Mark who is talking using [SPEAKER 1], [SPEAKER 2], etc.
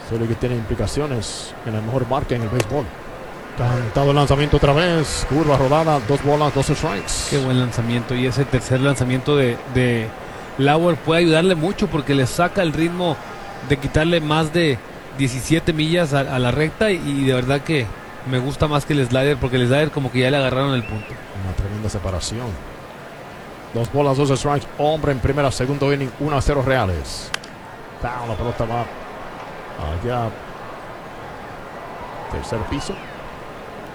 [SPEAKER 1] Solo que tiene implicaciones en el mejor marca en el béisbol. Cantado el lanzamiento otra vez. Curva rodada, 2 bolas, 2 strikes.
[SPEAKER 2] Qué buen lanzamiento. Y ese tercer lanzamiento de Lauer puede ayudarle mucho porque le saca el ritmo de quitarle más de 17 millas a la recta. Y de verdad que me gusta más que el slider, porque el slider como que ya le agarraron el punto.
[SPEAKER 1] Una tremenda separación. 2 bolas, 2 strikes. Hombre en primera, segundo inning, 1-0 Reales. La pelota va allá. Tercer piso.